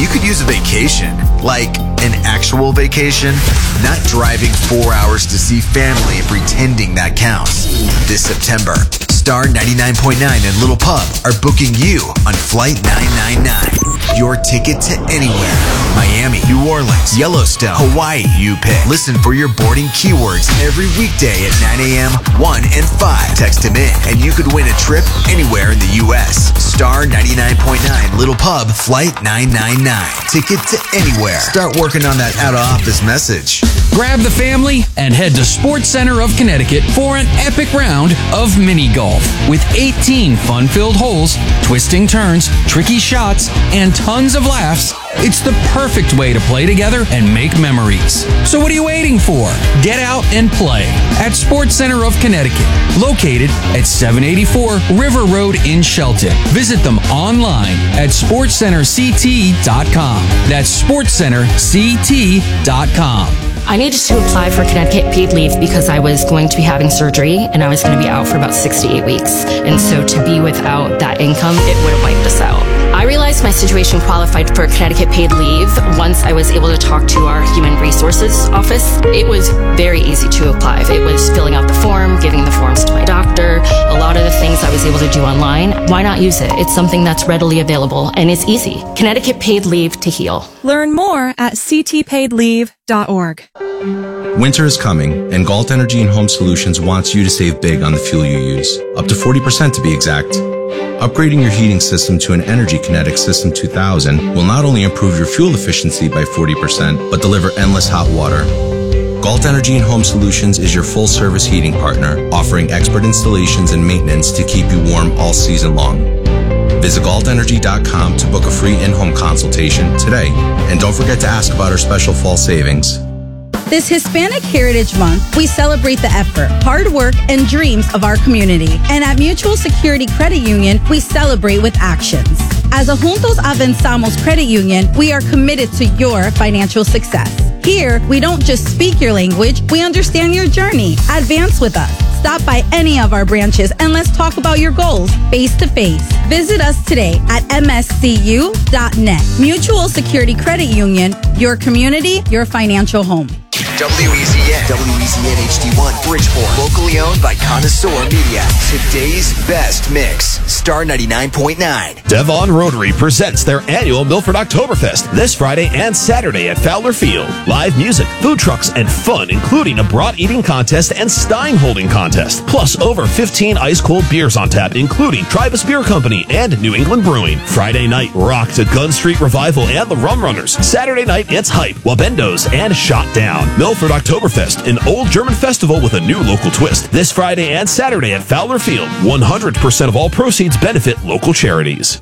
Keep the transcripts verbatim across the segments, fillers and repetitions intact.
you could use a vacation, like an actual vacation, not driving four hours to see family and pretending that counts. This September, Star ninety-nine point nine and Little Pub are booking you on Flight nine nine nine. Your ticket to anywhere. Miami, New Orleans, Yellowstone, Hawaii, you pick. Listen for your boarding keywords every weekday at nine a.m., one, and five. Text him in, and you could win a trip anywhere in the U S. Star ninety-nine point nine, Little Pub, Flight nine nine nine. Ticket to anywhere. Start working on that out-of-office message. Grab the family and head to Sports Center of Connecticut for an epic round of mini golf with eighteen fun-filled holes, twisting turns, tricky shots, and tons of laughs. It's the perfect way to play together and make memories. So what are you waiting for? Get out and play at Sports Center of Connecticut, located at seven eighty-four River Road in Shelton. Visit them online at sports center c t dot com. That's sports center c t dot com. I needed to apply for Connecticut paid leave because I was going to be having surgery and I was going to be out for about six to eight weeks. And so to be without that income, it would have wiped us out. I realized my situation qualified for Connecticut paid leave once I was able to talk to our Human Resources office. It was very easy to apply. It was filling out the form, giving the forms to my doctor, a lot of the things I was able to do online. Why not use it? It's something that's readily available and it's easy. Connecticut paid leave to heal. Learn more at c t paid leave dot org. Winter is coming, and Galt Energy and Home Solutions wants you to save big on the fuel you use, up to forty percent to be exact. Upgrading your heating system to an Energy Kinetic System two thousand will not only improve your fuel efficiency by forty percent, but deliver endless hot water. Galt Energy and Home Solutions is your full-service heating partner, offering expert installations and maintenance to keep you warm all season long. Visit galt energy dot com to book a free in-home consultation today. And don't forget to ask about our special fall savings. This Hispanic Heritage Month, we celebrate the effort, hard work, and dreams of our community. And at Mutual Security Credit Union, we celebrate with actions. As a Juntos Avanzamos Credit Union, we are committed to your financial success. Here, we don't just speak your language, we understand your journey. Advance with us. Stop by any of our branches and let's talk about your goals face to face. Visit us today at m s c u dot net. Mutual Security Credit Union, your community, your financial home. W E Z N, W E Z N H D one, Bridgeport. Locally owned by Connoisseur Media. Today's best mix, Star ninety-nine point nine. Devon Rotary presents their annual Milford Oktoberfest this Friday and Saturday at Fowler Field. Live music, food trucks, and fun, including a brat eating contest and stein holding contest. Plus over fifteen ice-cold beers on tap, including Tribus Beer Company and New England Brewing. Friday night, rock to Gun Street Revival and the Rum Runners. Saturday night, it's Hype, Wabendos, and Shot Down. Milford Oktoberfest, an old German festival with a new local twist. This Friday and Saturday at Fowler Field. one hundred percent of all proceeds benefit local charities.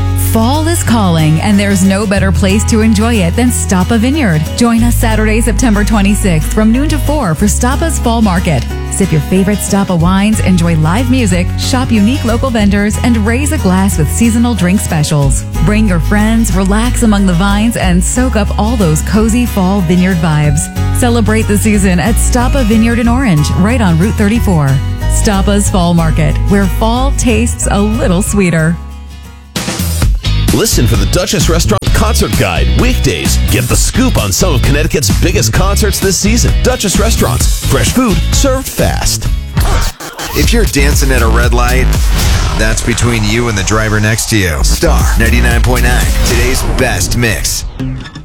Fall is calling, and there's no better place to enjoy it than Stapa Vineyard. Join us Saturday, September twenty-sixth from noon to four for Stapa's Fall Market. Sip your favorite Stapa wines, enjoy live music, shop unique local vendors, and raise a glass with seasonal drink specials. Bring your friends, relax among the vines, and soak up all those cozy fall vineyard vibes. Celebrate the season at Stapa Vineyard in Orange, right on Route thirty-four. Stapa's Fall Market, where fall tastes a little sweeter. Listen for the Duchess Restaurant Concert Guide weekdays. Get the scoop on some of Connecticut's biggest concerts this season. Duchess Restaurants. Fresh food served fast. If you're dancing at a red light, that's between you and the driver next to you. Star ninety-nine point nine. Today's best mix.